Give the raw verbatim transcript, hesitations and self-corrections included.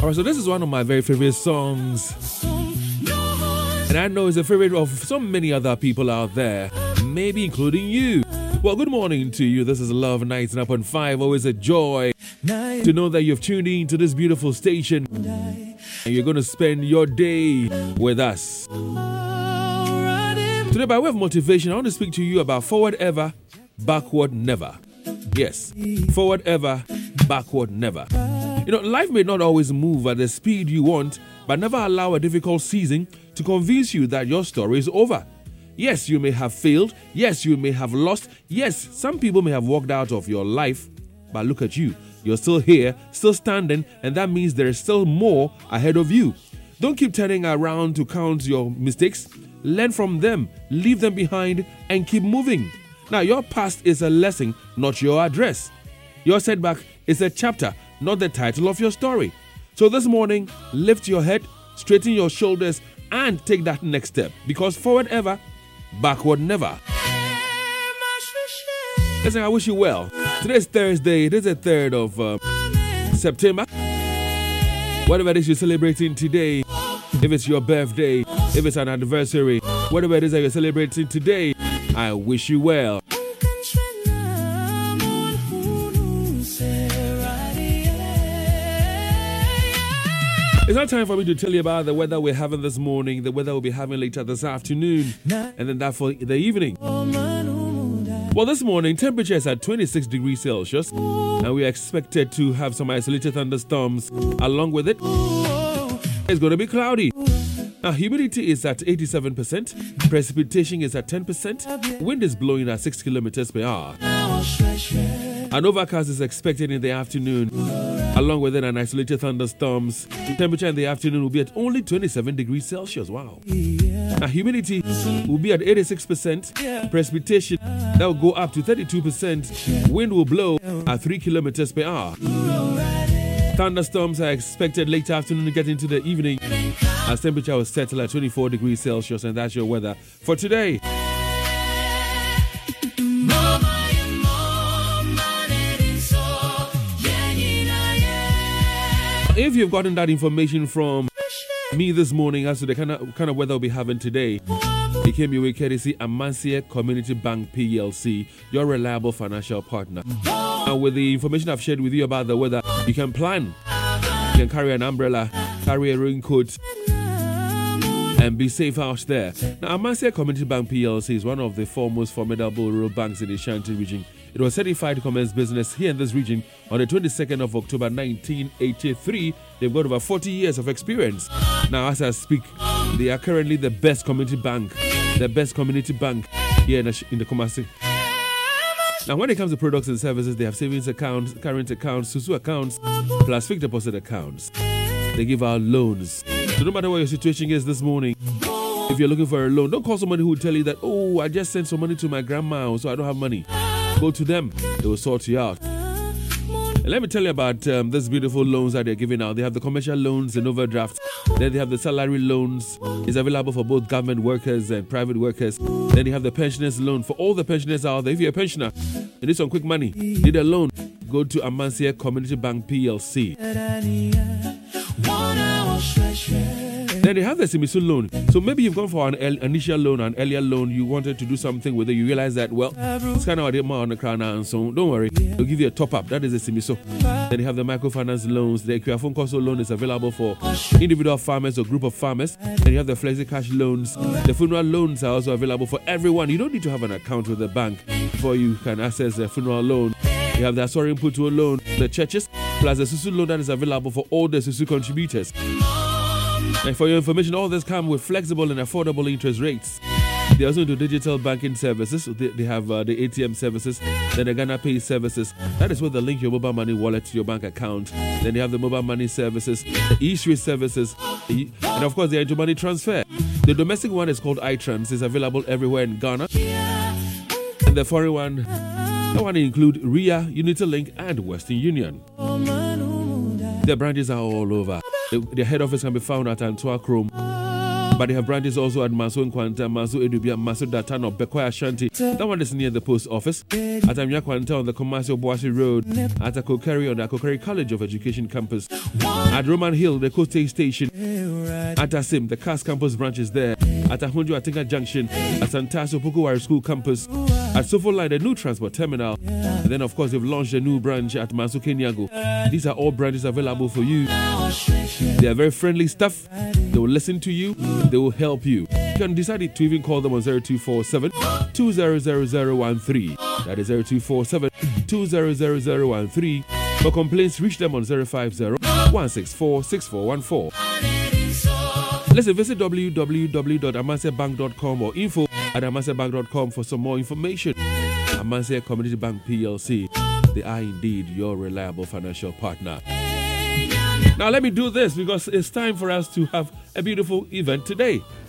Alright, so this is one of my very favorite songs. And I know it's a favorite of so many other people out there, maybe including you. Well, good morning to you. This is Love Nights and Up on five. Always a joy to know that you've tuned in to this beautiful station and you're going to spend your day with us. Today, by way of motivation, I want to speak to you about forward ever, backward never. Yes, forward ever, backward never. You know, life may not always move at the speed you want, but never allow a difficult season to convince you that your story is over. Yes, you may have failed. Yes, you may have lost. Yes, some people may have walked out of your life, but look at you. You're still here, still standing, and that means there is still more ahead of you. Don't keep turning around to count your mistakes. Learn from them, leave them behind, and keep moving. Now, your past is a lesson, not your address. Your setback is a chapter, not the title of your story. So this morning, lift your head, straighten your shoulders, and take that next step. Because forward ever, backward never. Listen, I wish you well. Today's Thursday. It is the third of uh, September. Whatever it is you're celebrating today, if it's your birthday, if it's an anniversary, whatever it is that you're celebrating today, I wish you well. It's not time for me to tell you about the weather we're having this morning, the weather we'll be having later this afternoon, and then that for the evening. Well, this morning, temperature is at twenty-six degrees Celsius, and we are expected to have some isolated thunderstorms along with it. It's going to be cloudy. Now, humidity is at eighty-seven percent, precipitation is at ten percent, wind is blowing at six kilometers per hour. An overcast is expected in the afternoon, along with it an isolated thunderstorms. Temperature in the afternoon will be at only twenty-seven degrees Celsius. Wow. Now, humidity will be at eighty-six percent, precipitation that will go up to thirty-two percent, wind will blow at three kilometers per hour. Thunderstorms are expected late afternoon to get into the evening, as temperature will settle at twenty-four degrees Celsius, and that's your weather for today. If you've gotten that information from me this morning as to the kind of, kind of weather we'll be having today, it came your way courtesy Amancia Community Bank P L C, your reliable financial partner. And with the information I've shared with you about the weather, you can plan. You can carry an umbrella, carry a raincoat, and be safe out there. Now, Amancia Community Bank P L C is one of the foremost formidable rural banks in the Ashanti region. It was certified to commence business here in this region on the twenty-second of October nineteen eighty-three. They've got over forty years of experience. Now, as I speak, they are currently the best community bank, the best community bank here in the, in the Kumasi. Now, when it comes to products and services, they have savings accounts, current accounts, Susu accounts, plus fixed deposit accounts. They give out loans. So no matter what your situation is this morning, if you're looking for a loan, don't call somebody who will tell you that, oh, I just sent some money to my grandma, so I don't have money. Go to them. They will sort you out. And let me tell you about um, these beautiful loans that they're giving out. They have the commercial loans and overdrafts. Then they have the salary loans. It's available for both government workers and private workers. Then they have the pensioners loan for all the pensioners out there. If you're a pensioner, you need some quick money, need a loan, go to Amancia Community Bank P L C. Then they have the Simisu loan. So maybe you've gone for an el- initial loan, an earlier loan. You wanted to do something with it. You realize that, well, it's kind of a bit more on the crown now, and so don't worry. They'll give you a top up. That is the Simisu. Then they have the microfinance loans. The Equiafon Coastal loan is available for individual farmers or group of farmers. Then you have the Flexi Cash loans. The funeral loans are also available for everyone. You don't need to have an account with the bank before you can access the funeral loan. You have the Asori Input loan, the churches, plus the Susu loan that is available for all the Susu contributors. And for your information, all this comes with flexible and affordable interest rates. They also do digital banking services. They, they have uh, the A T M services, then the Ghana Pay services. That is where they link your mobile money wallet to your bank account. Then they have the mobile money services, the e-street services, and of course the intermoney transfer. The domestic one is called iTrans. It's available everywhere in Ghana. And the foreign one, that one include R I A, UnityLink, and Western Union. Their branches are all over. The, their head office can be found at Antoa Chrome, But they have branches also at Maso Nkwanta, Maso Edubia, Maso Datano, Bekoya Ashanti. That one is near the post office. At Amya Kwanta on the Commercial Boise Road. At Akokari on the Akokari College of Education campus. At Roman Hill, the Kote Station. At Asim, the Cass campus branch is there. At Ahunju Atinga Junction. At Santaso Pukuwari School campus. At Sofolai, the new transport terminal. And then, of course, they've launched a new branch at Maso Kenyago. These are all branches available for you. They are very friendly staff. They will listen to you. They will help you. You can decide to even call them on zero two four seven, two zero zero zero one three. That is zero two four seven, two zero zero zero one three. For complaints, reach them on zero five zero, one six four, six four one four. Listen, visit w w w dot amasia bank dot com or info at amasia bank dot com for some more information. Amasia Community Bank P L C. They are indeed your reliable financial partner. Now let me do this because it's time for us to have a beautiful event today.